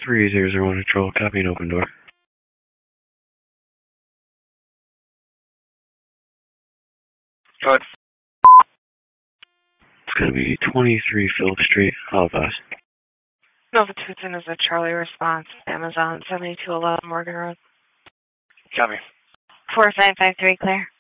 3001 Control, copy and open door. Go ahead. It's going to be 23 Phillips Street, Halifax. Nova 210 is a Charlie response. Amazon 7211 Morgan Road. Copy. 4553 clear.